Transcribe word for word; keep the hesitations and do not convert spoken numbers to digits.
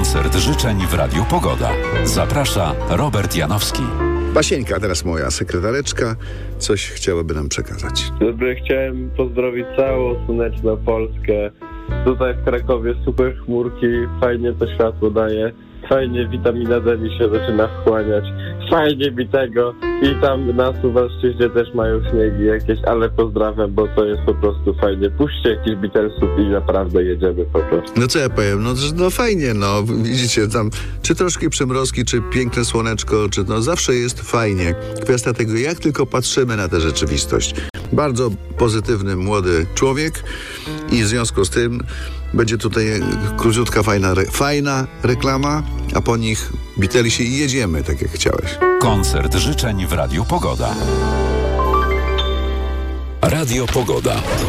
Koncert życzeń w Radiu Pogoda. Zaprasza Robert Janowski. Basieńka, teraz moja sekretareczka, coś chciałaby nam przekazać. Dobry, chciałem pozdrowić całą słoneczną Polskę. Tutaj w Krakowie super chmurki, fajnie to światło daje. Fajnie witamina D mi się zaczyna wchłaniać. Fajnie mi tego. I tam na Suwalszczyźnie też mają śniegi jakieś, ale pozdrawiam, bo to jest po prostu fajnie. Puśćcie jakiś Beatlesów i naprawdę jedziemy po prostu. No co ja powiem, no, no fajnie, no widzicie tam, czy troszkę przymrozki, czy piękne słoneczko, czy no zawsze jest fajnie. Kwestia tego, jak tylko patrzymy na tę rzeczywistość. Bardzo pozytywny, młody człowiek i w związku z tym będzie tutaj króciutka, fajna, re, fajna reklama, a po nich Beatlesi i jedziemy, tak jak chciałeś. Koncert życzeń w Radiu Pogoda. Radio Pogoda.